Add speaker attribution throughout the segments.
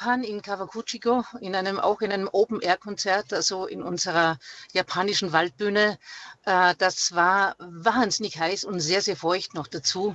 Speaker 1: Japan, in Kawaguchiko, auch in einem Open-Air-Konzert, also in unserer japanischen Waldbühne. Das war wahnsinnig heiß und sehr, sehr feucht noch dazu.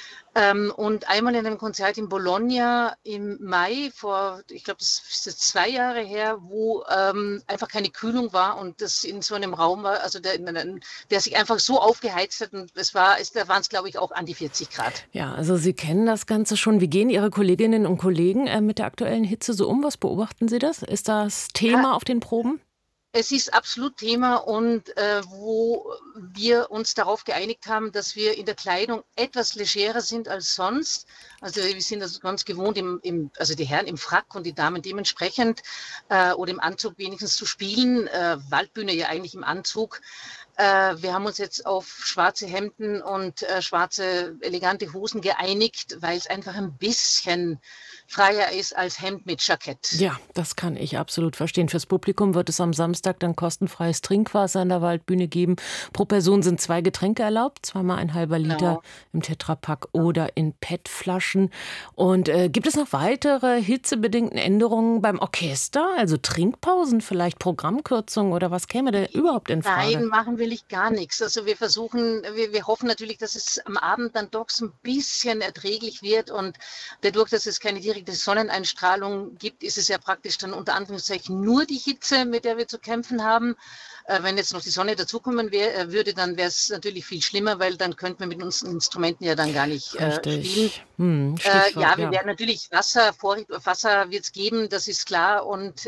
Speaker 1: Und einmal in einem Konzert in Bologna im Mai ich glaube, das ist jetzt 2 Jahre her, wo einfach keine Kühlung war und das in so einem Raum war, also der sich einfach so aufgeheizt hat und da waren es, glaube ich, auch an die 40 Grad.
Speaker 2: Ja, also Sie kennen das Ganze schon. Wie gehen Ihre Kolleginnen und Kollegen mit der aktuellen Hitze so um? Was beobachten Sie das? Ist das
Speaker 1: Ja,
Speaker 2: Thema auf den Proben?
Speaker 1: es ist absolut Thema und wo wir uns darauf geeinigt haben, dass wir in der Kleidung etwas legerer sind als sonst. Also wir sind das ganz gewohnt, also die Herren im Frack und die Damen dementsprechend oder im Anzug wenigstens zu spielen. Waldbühne ja eigentlich im Anzug. Wir haben uns jetzt auf schwarze Hemden und schwarze elegante Hosen geeinigt, weil es einfach ein bisschen freier ist als Hemd mit Jackett.
Speaker 2: Ja, das kann ich absolut verstehen. Fürs Publikum wird es am Samstag dann kostenfreies Trinkwasser in der Waldbühne geben. Pro Person sind 2 Getränke erlaubt, zweimal ein halber Liter
Speaker 1: Genau.
Speaker 2: im Tetrapack oder in PET-Flaschen. Und gibt es noch weitere hitzebedingten Änderungen beim Orchester? Also Trinkpausen, vielleicht Programmkürzungen oder was käme da überhaupt in Frage?
Speaker 1: Nein, machen will ich gar nichts. Also wir hoffen natürlich, dass es am Abend dann doch so ein bisschen erträglich wird und dadurch, dass es keine direkte Sonneneinstrahlung gibt, ist es ja praktisch dann unter Anführungszeichen nur die Hitze, mit der wir zu kämpfen haben. Wenn jetzt noch die Sonne dazukommen würde, dann wäre es natürlich viel schlimmer, weil dann könnten wir mit unseren Instrumenten ja dann gar nicht spielen.
Speaker 2: Richtig. Stichwort,
Speaker 1: Ja, wir
Speaker 2: ja.
Speaker 1: werden natürlich Wasser wird es geben, das ist klar. Und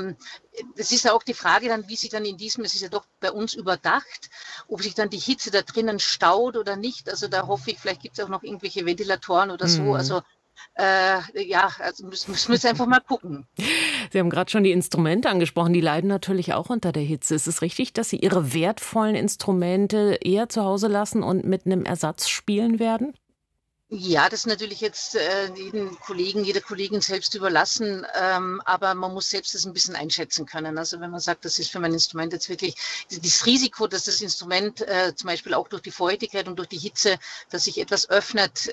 Speaker 1: es ist ja auch die Frage dann, wie sich dann es ist ja doch bei uns überdacht, ob sich dann die Hitze da drinnen staut oder nicht. Also da hoffe ich, vielleicht gibt es auch noch irgendwelche Ventilatoren oder so.
Speaker 2: Hm.
Speaker 1: Also ja, also müssen wir jetzt einfach mal gucken.
Speaker 2: Sie haben gerade schon die Instrumente angesprochen, die leiden natürlich auch unter der Hitze. Ist es richtig, dass Sie Ihre wertvollen Instrumente eher zu Hause lassen und mit einem Ersatz spielen werden?
Speaker 1: Ja, das ist natürlich jetzt jeder Kollegin selbst überlassen, aber man muss selbst das ein bisschen einschätzen können. Also wenn man sagt, das ist für mein Instrument jetzt wirklich das Risiko, dass das Instrument zum Beispiel auch durch die Feuchtigkeit und durch die Hitze, dass sich etwas öffnet,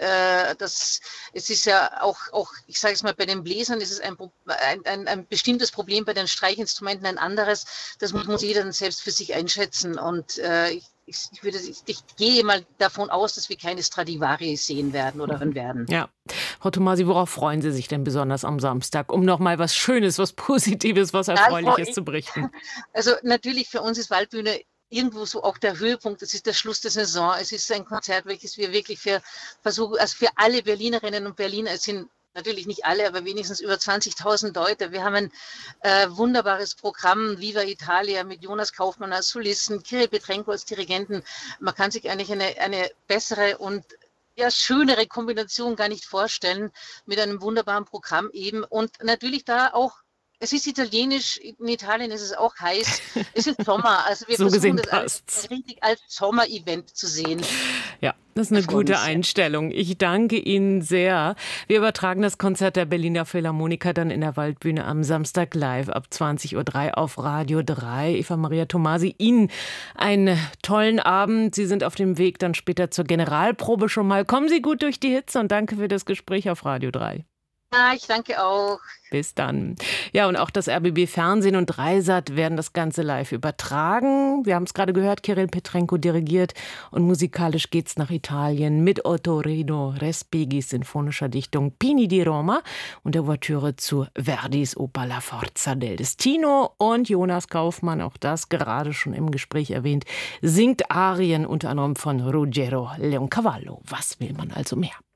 Speaker 1: es ist ja auch, ich sage es mal, bei den Bläsern ist es ein bestimmtes Problem, bei den Streichinstrumenten ein anderes. Das muss jeder dann selbst für sich einschätzen und ich gehe mal davon aus, dass wir keine Stradivari sehen werden oder hören werden.
Speaker 2: Ja. Frau Tomasi, worauf freuen Sie sich denn besonders am Samstag, um noch mal was Schönes, was Positives, was
Speaker 1: Ja,
Speaker 2: Erfreuliches zu berichten?
Speaker 1: also natürlich für uns ist Waldbühne irgendwo so auch der Höhepunkt. Es ist der Schluss der Saison. Es ist ein Konzert, welches wir wirklich also für alle Berlinerinnen und Berliner, es sind natürlich nicht alle, aber wenigstens über 20.000 Leute. Wir haben ein wunderbares Programm, Viva Italia, mit Jonas Kaufmann als Solisten, Kirill Petrenko als Dirigenten. Man kann sich eigentlich eine bessere und ja, schönere Kombination gar nicht vorstellen mit einem wunderbaren Programm eben. Und natürlich da auch, es ist italienisch, in Italien ist es auch heiß, es ist Sommer. Also wir
Speaker 2: So
Speaker 1: versuchen
Speaker 2: gesehen
Speaker 1: das alles
Speaker 2: passt's.
Speaker 1: richtig als Sommer-Event zu sehen.
Speaker 2: Ja, das ist
Speaker 1: Wir
Speaker 2: eine
Speaker 1: freuen
Speaker 2: gute
Speaker 1: uns sehr.
Speaker 2: Einstellung. Ich danke Ihnen sehr. Wir übertragen das Konzert der Berliner Philharmoniker dann in der Waldbühne am Samstag live ab 20:03 Uhr auf Radio 3. Eva Maria Tomasi, Ihnen einen tollen Abend. Sie sind auf dem Weg dann später zur Generalprobe schon mal. Kommen Sie gut durch die Hitze und danke für das Gespräch auf Radio 3.
Speaker 1: Ja, ich danke auch.
Speaker 2: Bis dann. Ja, und auch das RBB Fernsehen und Dreisat werden das Ganze live übertragen. Wir haben es gerade gehört, Kirill Petrenko dirigiert und musikalisch geht's nach Italien mit Ottorino Respighi sinfonischer Dichtung Pini di Roma und der Ouvertüre zu Verdis Oper La Forza del Destino. Und Jonas Kaufmann, auch das gerade schon im Gespräch erwähnt, singt Arien unter anderem von Ruggero Leoncavallo. Was will man also mehr?